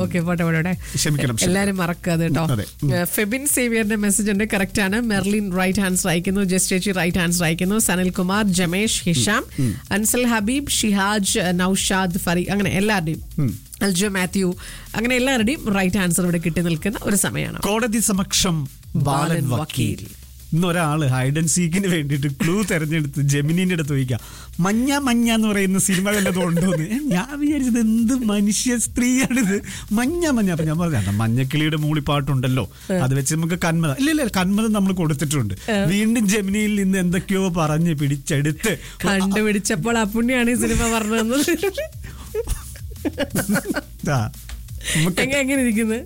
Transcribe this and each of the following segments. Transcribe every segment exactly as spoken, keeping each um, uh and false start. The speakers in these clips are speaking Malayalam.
ഓക്കെ പോട്ടെ പോട്ടെ എല്ലാരും മറക്കാതെ കേട്ടോ. ഫെബിൻ സേവിയറിന്റെ മെസ്സേജ് ഉണ്ട്, കറക്റ്റ് ആണ്. മെർലിൻ റൈറ്റ് ആൻസർ അയക്കുന്നു, ജസ്റ്റ് ചേച്ചി റൈറ്റ് ആൻസർ അയക്കുന്നു, സനിൽ കുമാർ, ജമേഷ്, ഹിഷാം, അൻസൽ ഹബീബ്, ഷിഹാജ്, നൌഷാദ്, ഫറി, അങ്ങനെ എല്ലാവരുടെയും, അൽജോ മാത്യു, അങ്ങനെ എല്ലാവരുടെയും റൈറ്റ് ആൻസർ ഇവിടെ കിട്ടി നിൽക്കുന്ന ഒരു സമയമാണ്. കോടതി സമക്ഷം ബാലൻ വക്കീൽ. ഇന്നൊരാള് ഹൈഡ് ആൻഡ് സീക്കിന് വേണ്ടിയിട്ട് ക്ലൂ തെരഞ്ഞെടുത്ത് ജെമിനിന്റെ അടുത്ത് ചോദിക്കാം, മഞ്ഞ മഞ്ഞ എന്ന് പറയുന്ന സിനിമ വല്ലതും ഉണ്ടോന്ന്. ഞാൻ വിചാരിച്ചത് എന്ത് മനുഷ്യ സ്ത്രീയാണിത്, മഞ്ഞ മഞ്ഞ. അപ്പൊ ഞാൻ പറഞ്ഞ മഞ്ഞക്കിളിയുടെ മൂളിപ്പാട്ടുണ്ടല്ലോ, അത് വെച്ച് നമുക്ക് കന്മത ഇല്ല ഇല്ല കന്മതം നമ്മൾ കൊടുത്തിട്ടുണ്ട്. വീണ്ടും ജെമിനിയിൽ നിന്ന് എന്തൊക്കെയോ പറഞ്ഞ് പിടിച്ചെടുത്ത് കണ്ടുപിടിച്ചപ്പോൾ ആ പുണ്യാണ് ഈ സിനിമ പറഞ്ഞു. എങ്ങനെ ഇരിക്കുന്നത്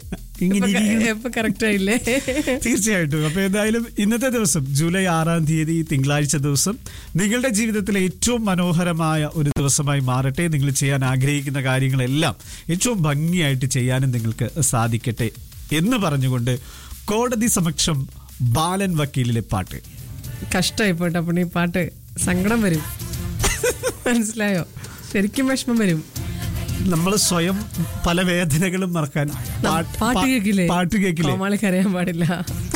തീർച്ചയായിട്ടും. അപ്പൊ എന്തായാലും ഇന്നത്തെ ദിവസം ജൂലൈ ആറാം തീയതി തിങ്കളാഴ്ച ദിവസം നിങ്ങളുടെ ജീവിതത്തിലെ ഏറ്റവും മനോഹരമായ ഒരു ദിവസമായി മാറട്ടെ. നിങ്ങൾ ചെയ്യാൻ ആഗ്രഹിക്കുന്ന കാര്യങ്ങളെല്ലാം ഏറ്റവും ഭംഗിയായിട്ട് ചെയ്യാനും നിങ്ങൾക്ക് സാധിക്കട്ടെ എന്ന് പറഞ്ഞുകൊണ്ട് കോടതി സമക്ഷം ബാലൻ വക്കീലിലെ പാട്ട്. കഷ്ടമായി പോട്ടെ അപ്പോൾ ഈ പാട്ട്, സങ്കടം വരും, മനസ്സിലായോ? ശരിക്കും വിഷമം വരും. നമ്മൾ സ്വയം പല വേദനകളും മറക്കാൻ പാട്ട് കേൾക്കില്ലേ? പാട്ട് കേൾക്കില്ലേ? കരയാൻ പാടില്ല.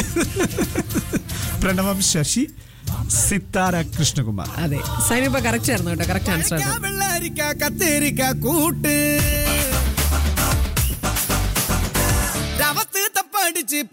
പ്രണവം ശശി, സിത്താര കൃഷ്ണകുമാർ. അതെ, സൈനിപ്പ കറക്റ്റ് ആയിരുന്നു കേട്ടോ, കറക്റ്റ് ആൻസർ. കൂട്ട്